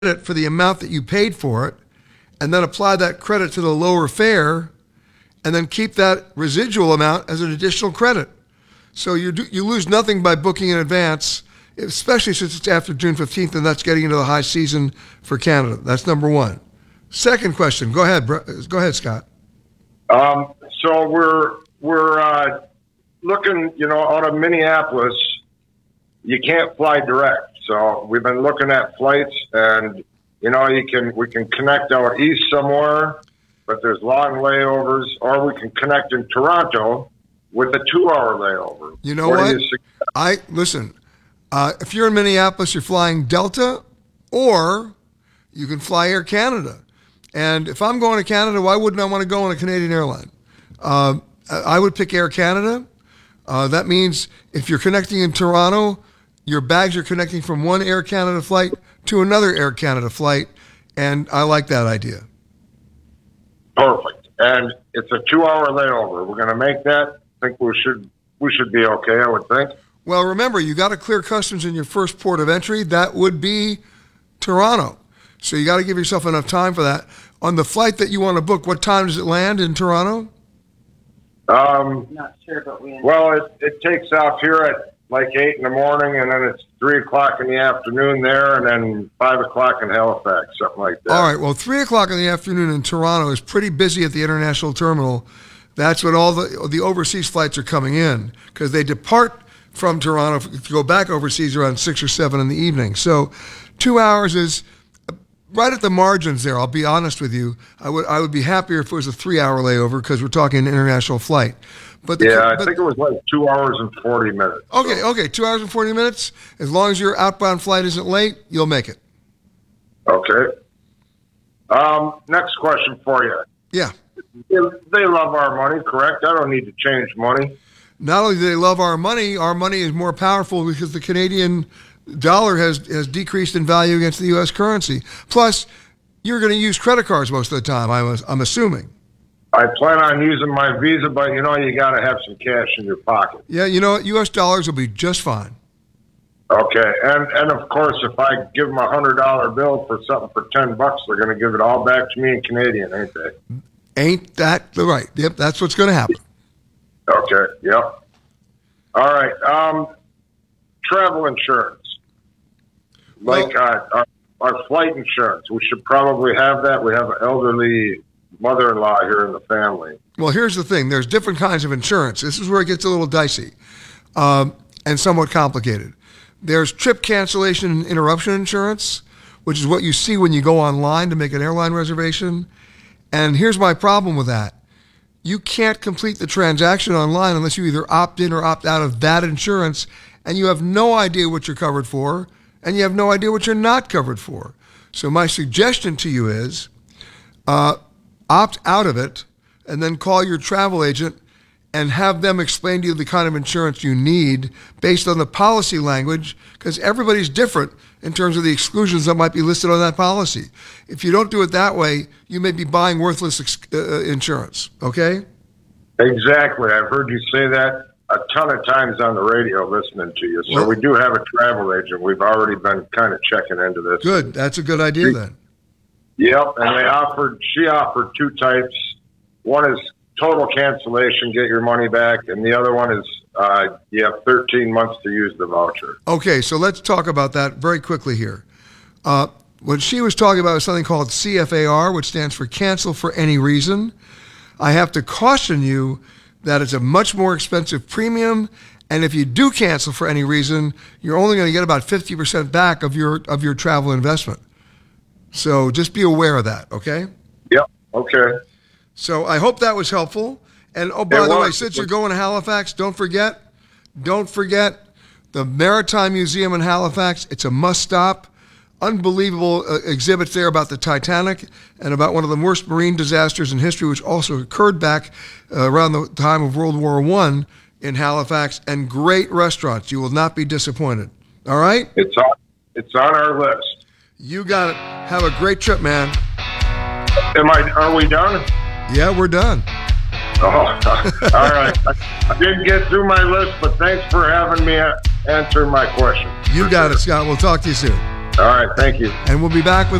credit for the amount that you paid for it, and then apply that credit to the lower fare, and then keep that residual amount as an additional credit. So you lose nothing by booking in advance, especially since it's after June 15th, and that's getting into the high season for Canada. That's number one. Second question. Go ahead, Scott. So we're looking, out of Minneapolis. You can't fly direct, so we've been looking at flights, and we can connect out east somewhere, but there's long layovers, or we can connect in Toronto with a 2-hour layover. You know what? Listen. If you're in Minneapolis, you're flying Delta, or you can fly Air Canada. And if I'm going to Canada, why wouldn't I want to go on a Canadian airline? I would pick Air Canada. That means if you're connecting in Toronto, your bags are connecting from one Air Canada flight to another Air Canada flight, and I like that idea. Perfect. And it's a 2-hour layover. We're going to make that. I think we should be okay, I would think. Well, remember, you got to clear customs in your first port of entry. That would be Toronto. So you got to give yourself enough time for that. On the flight that you want to book, what time does it land in Toronto? Not sure, but it takes off here at like 8 in the morning, and then it's 3 o'clock in the afternoon there, and then 5 o'clock in Halifax, something like that. All right. Well, 3 o'clock in the afternoon in Toronto is pretty busy at the international terminal. That's when all the overseas flights are coming in, because they depart from Toronto to go back overseas around 6 or 7 in the evening. So 2 hours is right at the margins there. I'll be honest with you. I would be happier if it was a 3-hour layover, because we're talking an international flight. But I think it was like 2 hours and 40 minutes. Okay, 2 hours and 40 minutes. As long as your outbound flight isn't late, you'll make it. Okay. Next question for you. Yeah. They love our money, correct? I don't need to change money. Not only do they love our money is more powerful because the Canadian dollar has decreased in value against the U.S. currency. Plus, you're going to use credit cards most of the time, I'm assuming. I plan on using my Visa, but you got to have some cash in your pocket. Yeah, you know what? U.S. dollars will be just fine. Okay, and of course, if I give them a $100 bill for something for $10, they're going to give it all back to me in Canadian, ain't they? Ain't that right? Yep, that's what's going to happen. Okay, yep. All right, travel insurance. Like our flight insurance. We should probably have that. We have an elderly mother-in-law here in the family. Well, here's the thing. There's different kinds of insurance. This is where it gets a little dicey and somewhat complicated. There's trip cancellation and interruption insurance, which is what you see when you go online to make an airline reservation. And here's my problem with that. You can't complete the transaction online unless you either opt in or opt out of that insurance, and you have no idea what you're covered for, and you have no idea what you're not covered for. So my suggestion to you is opt out of it, and then call your travel agent and have them explain to you the kind of insurance you need based on the policy language, because everybody's different in terms of the exclusions that might be listed on that policy. If you don't do it that way, you may be buying worthless insurance, okay? Exactly. I've heard you say that a ton of times on the radio listening to you. So we do have a travel agent. We've already been kind of checking into this. Good. That's a good idea then. Yep, and she offered 2 types. One is total cancellation, get your money back, and the other one is you have 13 months to use the voucher. Okay, so let's talk about that very quickly here. What she was talking about is something called CFAR, which stands for Cancel for Any Reason. I have to caution you that it's a much more expensive premium, and if you do cancel for any reason, you're only going to get about 50% back of your travel investment. So just be aware of that, okay? Yep, okay. So I hope that was helpful. And by the way, since you're going to Halifax, don't forget the Maritime Museum in Halifax. It's a must-stop. Unbelievable exhibits there about the Titanic and about one of the worst marine disasters in history, which also occurred back around the time of World War I in Halifax, and great restaurants. You will not be disappointed. All right? It's on our list. You got it. Have a great trip, man. Are we done? Yeah, we're done. Oh, all right. I didn't get through my list, but thanks for having me answer my question. You got it, Scott. We'll talk to you soon. All right. Thank you. And we'll be back with